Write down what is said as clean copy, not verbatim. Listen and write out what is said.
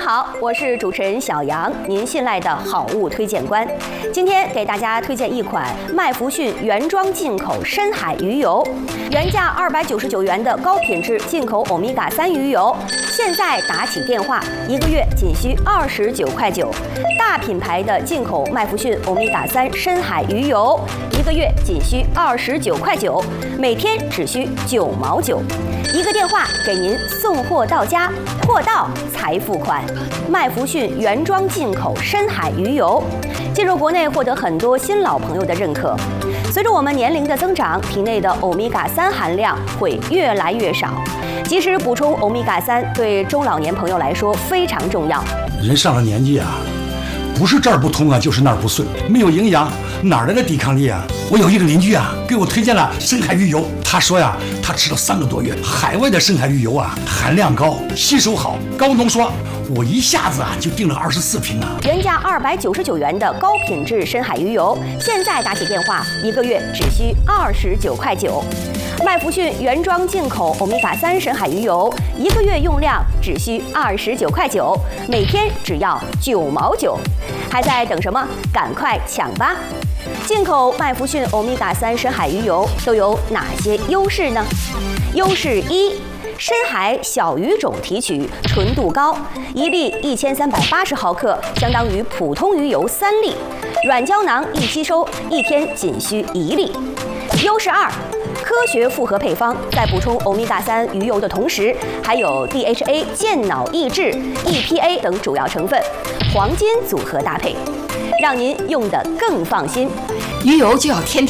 好，我是主持人小杨，您信赖的好物推荐官。今天给大家推荐一款麦福逊原装进口深海鱼油，原价299元的高品质进口欧米伽3鱼油，现在打起电话，1个月仅需29.9块。大品牌的进口麦福逊欧米伽3深海鱼油，1个月仅需29.9块，每天只需9毛9。1个电话给您送货到家，货到才付款。麦福逊原装进口深海鱼油，进入国内获得很多新老朋友的认可。随着我们年龄的增长，体内的欧米伽3含量会越来越少。及时补充欧米伽3对中老年朋友来说非常重要。 人上了年纪啊，不是这儿不通啊，就是那儿不顺，没有营养，哪来的抵抗力啊？我有一个邻居啊，给我推荐了深海鱼油。他说呀，他吃了3个多月，海外的深海鱼油啊，含量高，吸收好，高浓缩。我一下子就订了24瓶啊！ 原价299元的高品质深海鱼油，现在打起电话，1个月只需29.9块。麦福逊原装进口欧米伽3深海鱼油，1个月用量只需29.9块，每天只要9毛9。还在等什么？赶快抢吧！进口麦福逊欧米伽3深海鱼油都有哪些优势呢？优势1。深海小鱼种提取，纯度高，1粒1380毫克，相当于普通鱼油3粒。软胶囊易吸收，1天仅需1粒。优势2，科学复合配方，在补充欧米伽3鱼油的同时，还有 DHA 健脑益智、EPA 等主要成分，黄金组合搭配，让您用得更放心。 鱼油就要天天